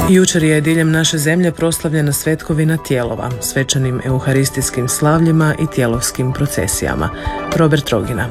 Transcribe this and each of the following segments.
Jučer je diljem naše zemlje proslavljena svetkovina Tijelova, svečanim euharistijskim slavljima i tijelovskim procesijama. Robert Rogina.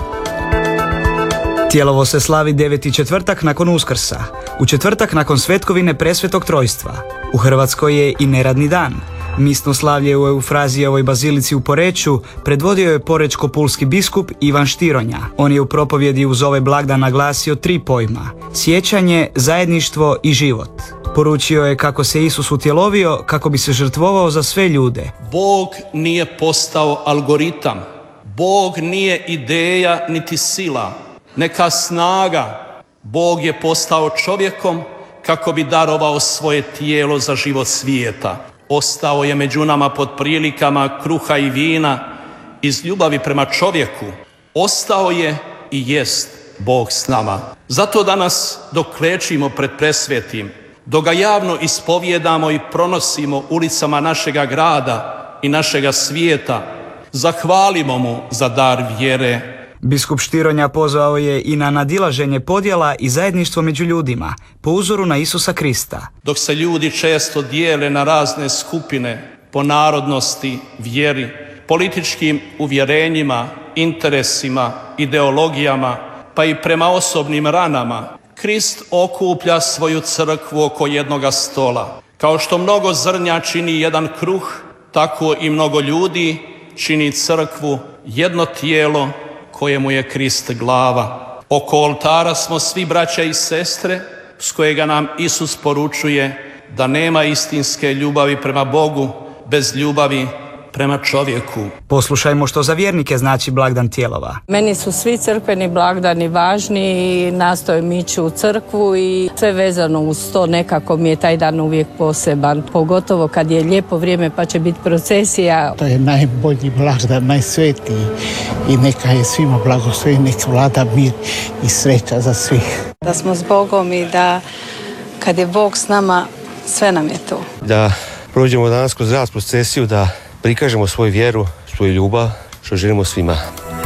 Tijelovo se slavi 9. četvrtak nakon Uskrsa, u četvrtak nakon svetkovine Presvetog Trojstva. U Hrvatskoj je i neradni dan. Misno slavlje u Eufrazijevoj bazilici u Poreču predvodio je porečko-pulski biskup Ivan Štironja. On je u propovjedi uz ovaj blagdan naglasio 3 pojma: sjećanje, zajedništvo i život. Poručio je kako se Isus utjelovio kako bi se žrtvovao za sve ljude. Bog nije postao algoritam. Bog nije ideja niti sila, neka snaga. Bog je postao čovjekom kako bi darovao svoje tijelo za život svijeta. Ostao je među nama pod prilikama kruha i vina iz ljubavi prema čovjeku. Ostao je i jest Bog s nama. Zato danas dok klečimo pred presvetim, dok ga javno ispovjedamo i pronosimo ulicama našega grada i našega svijeta, zahvalimo mu za dar vjere. Biskup Štironja pozvao je i na nadilaženje podjela i zajedništvo među ljudima, po uzoru na Isusa Krista. Dok se ljudi često dijele na razne skupine po narodnosti, vjeri, političkim uvjerenjima, interesima, ideologijama, pa i prema osobnim ranama, Krist okuplja svoju crkvu oko jednoga stola. Kao što mnogo zrnja čini jedan kruh, tako i mnogo ljudi čini crkvu, jedno tijelo kojemu je Krist glava. Oko oltara smo svi braća i sestre, s kojega nam Isus poručuje da nema istinske ljubavi prema Bogu bez ljubavi prema čovjeku. Poslušajmo što za vjernike znači blagdan Tijelova. Meni su svi crkveni blagdani važni i nastojim ići u crkvu i sve vezano uz to, nekako mi je taj dan uvijek poseban. Pogotovo kad je lijepo vrijeme pa će biti procesija. To je najbolji blagdan, najsvetiji i neka je svima blagoslovi, neka vlada mir i sreća za svih. Da smo s Bogom i da kad je Bog s nama, sve nam je to. Da prođemo danas kroz rast procesiju, da prikažemo svoju vjeru, svoju ljubav, što želimo svima.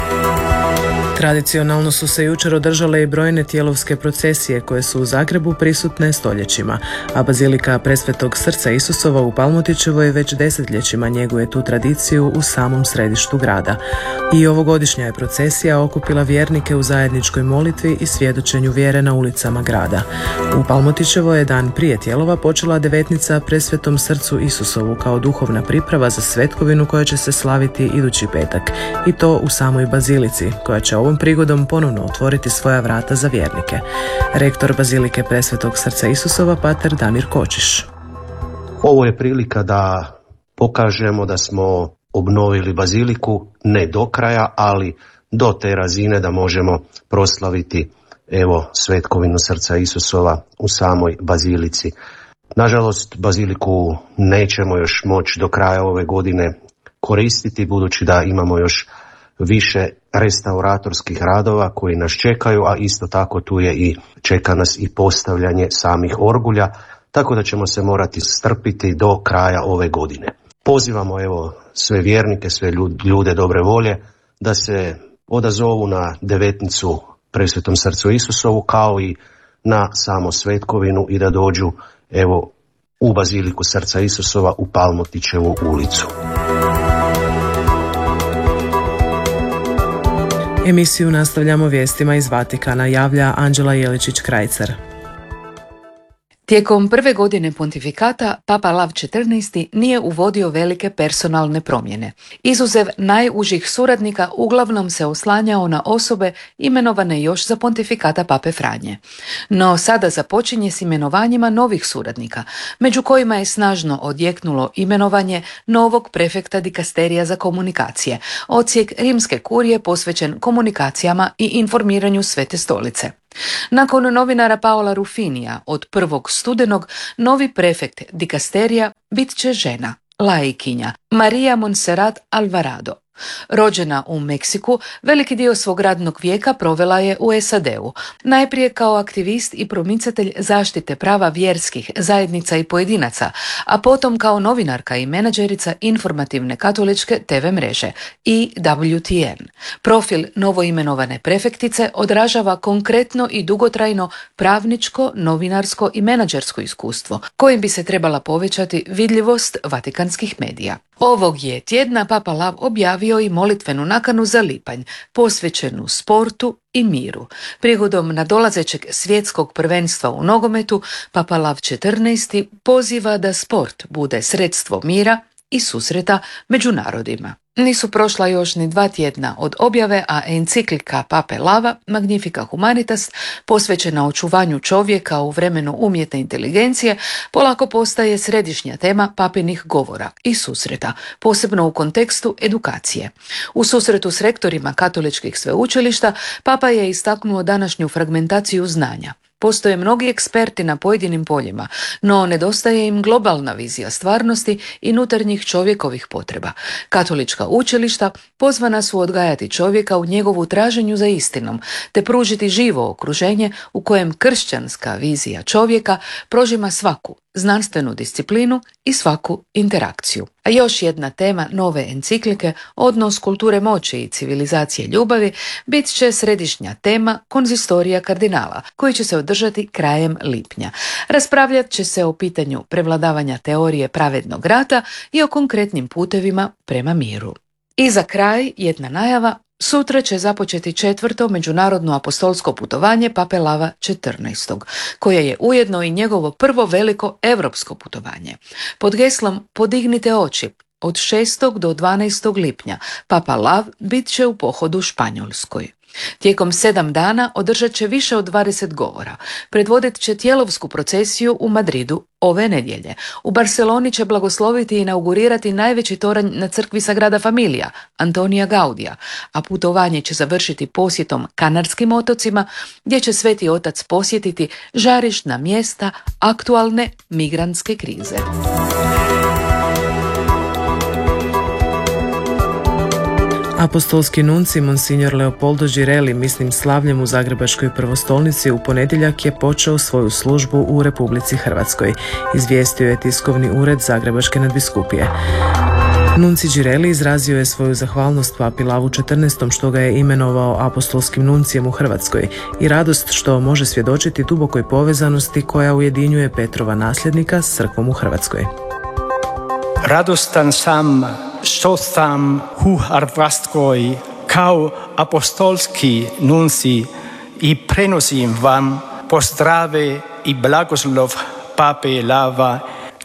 Tradicionalno su se jučer održale i brojne tijelovske procesije koje su u Zagrebu prisutne stoljećima, a Bazilika Presvetog Srca Isusova u Palmotićevoj već desetljećima njeguje tu tradiciju u samom središtu grada. I ovogodišnja je procesija okupila vjernike u zajedničkoj molitvi i svjedočenju vjere na ulicama grada. U Palmotićevoj je dan prije Tijelova počela devetnica Presvetom Srcu Isusovu kao duhovna priprava za svetkovinu koja će se slaviti idući petak, i to u samoj Bazilici, koja će ovom prigodom ponovno otvoriti svoja vrata za vjernike. Rektor Bazilike Presvetog Srca Isusova, pater Damir Kočiš. Ovo je prilika da pokažemo da smo obnovili baziliku, ne do kraja, ali do te razine da možemo proslaviti svetkovinu Srca Isusova u samoj bazilici. Nažalost, baziliku nećemo još moći do kraja ove godine koristiti, budući da imamo još više restauratorskih radova koji nas čekaju, a isto tako tu je i čeka nas i postavljanje samih orgulja, tako da ćemo se morati strpiti do kraja ove godine. Pozivamo sve vjernike, sve ljude dobre volje da se odazovu na devetnicu Presvetom Srcu Isusovu kao i na samo svetkovinu i da dođu u Baziliku Srca Isusova u Palmotićevu ulicu. Emisiju nastavljamo vijestima iz Vatikana, javlja Anđela Jeličić-Krajcar. Tijekom prve godine pontifikata, Papa Lav XIV nije uvodio velike personalne promjene. Izuzev najužih suradnika, uglavnom se oslanjao na osobe imenovane još za pontifikata Pape Franje. No sada započinje s imenovanjima novih suradnika, među kojima je snažno odjeknulo imenovanje novog prefekta dikasterija za komunikacije, odsjek rimske kurije posvećen komunikacijama i informiranju Svete stolice. Nakon novinara Paola Rufinija od 1. studenog, novi prefekt dikasterija bit će žena, laikinja, Maria Monserrat Alvarado. Rođena u Meksiku, veliki dio svog radnog vijeka provela je u SAD-u. Najprije kao aktivist i promicatelj zaštite prava vjerskih zajednica i pojedinaca, a potom kao novinarka i menadžerica informativne katoličke TV mreže EWTN. Profil novoimenovane prefektice odražava konkretno i dugotrajno pravničko, novinarsko i menadžersko iskustvo, kojim bi se trebala povećati vidljivost vatikanskih medija. Ovog je tjedna Papa Lav objavio i molitvenu nakanu za lipanj, posvećenu sportu i miru. Prigodom nadolazećeg svjetskog prvenstva u nogometu, Papa Lav XIV poziva da sport bude sredstvo mira i susreta među narodima. Nisu prošla još ni 2 tjedna od objave, a enciklika Pape Lava, Magnifica Humanitas, posvećena očuvanju čovjeka u vremenu umjetne inteligencije, polako postaje središnja tema papinih govora i susreta, posebno u kontekstu edukacije. U susretu s rektorima katoličkih sveučilišta, Papa je istaknuo današnju fragmentaciju znanja. Postoje mnogi eksperti na pojedinim poljima, no nedostaje im globalna vizija stvarnosti i unutarnjih čovjekovih potreba. Katolička učilišta pozvana su odgajati čovjeka u njegovu traženju za istinom, te pružiti živo okruženje u kojem kršćanska vizija čovjeka prožima svaku znanstvenu disciplinu i svaku interakciju. A još jedna tema nove enciklike, odnos kulture moći i civilizacije ljubavi, bit će središnja tema konzistorija kardinala, koji će se održati krajem lipnja. Raspravljat će se o pitanju prevladavanja teorije pravednog rata i o konkretnim putevima prema miru. I za kraj jedna najava. Sutra će započeti 4. međunarodno apostolsko putovanje Pape Lava XIV, koje je ujedno i njegovo prvo veliko europsko putovanje. Pod geslom Podignite oči, od 6. do 12. lipnja Papa Lav bit će u pohodu Španjolskoj. Tijekom 7 dana održat će više od 20 govora. Predvodit će tjelovsku procesiju u Madridu ove nedjelje. U Barceloni će blagosloviti i inaugurirati najveći toranj na crkvi Sagrada Familia, Antonija Gaudija, a putovanje će završiti posjetom Kanarskim otocima, gdje će Sveti Otac posjetiti žarišna mjesta aktualne migrantske krize. Apostolski nunci Monsignor Leopoldo Girelli misnim slavljem u Zagrebačkoj prvostolnici u ponedjeljak je počeo svoju službu u Republici Hrvatskoj, izvijestio je tiskovni ured Zagrebačke nadbiskupije. Nunci Girelli izrazio je svoju zahvalnost Papi Lavu XIV što ga je imenovao apostolskim nuncijem u Hrvatskoj i radost što može svjedočiti dubokoj povezanosti koja ujedinjuje Petrova nasljednika s crkvom u Hrvatskoj. Radostan sam što sam u Hrvatskoj kao apostolski nunci i prenosim vam pozdrave i blagoslov Pape Lava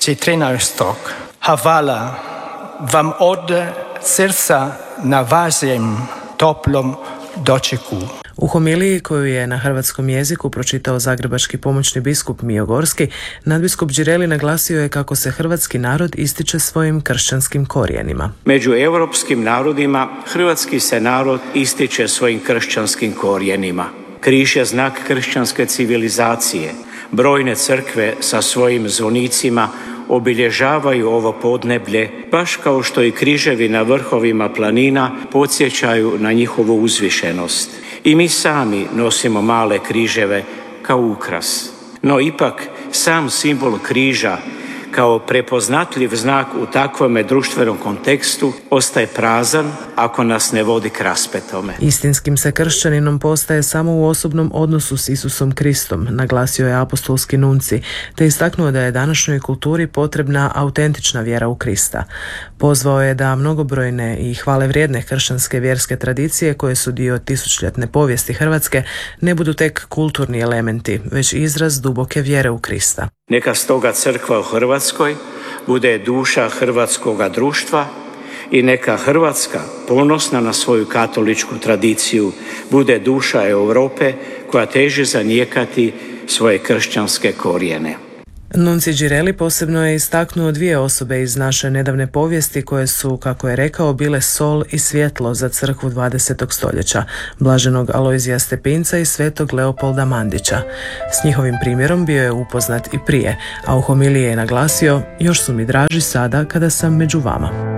XIV. Hvala vam od srca na vašem toplom dočeku. U homiliji koju je na hrvatskom jeziku pročitao zagrebački pomoćni biskup Mijo Gorski, nadbiskup Girelli naglasio je kako se hrvatski narod ističe svojim kršćanskim korijenima. Među europskim narodima hrvatski se narod ističe svojim kršćanskim korijenima. Križ je znak kršćanske civilizacije. Brojne crkve sa svojim zvonicima obilježavaju ovo podneblje, baš kao što i križevi na vrhovima planina podsjećaju na njihovu uzvišenost. I mi sami nosimo male križeve kao ukras. No ipak sam simbol križa kao prepoznatljiv znak u takvome društvenom kontekstu ostaje prazan ako nas ne vodi k raspetome. Istinskim se kršćaninom postaje samo u osobnom odnosu s Isusom Kristom, naglasio je apostolski nunci, te istaknuo da je današnjoj kulturi potrebna autentična vjera u Krista. Pozvao je da mnogobrojne i hvale vrijedne kršćanske vjerske tradicije koje su dio tisućljetne povijesti Hrvatske ne budu tek kulturni elementi, već izraz duboke vjere u Krista. Neka stoga crkva u Hrvatskoj bude duša hrvatskoga društva i neka Hrvatska, ponosna na svoju katoličku tradiciju, bude duša Europe koja teži zanijekati svoje kršćanske korijene. Nunci Girelli posebno je istaknuo 2 osobe iz naše nedavne povijesti koje su, kako je rekao, bile sol i svjetlo za crkvu 20. stoljeća, blaženog Alojzija Stepinca i svetog Leopolda Mandića. S njihovim primjerom bio je upoznat i prije, a u homiliji je naglasio: još su mi draži sada kada sam među vama.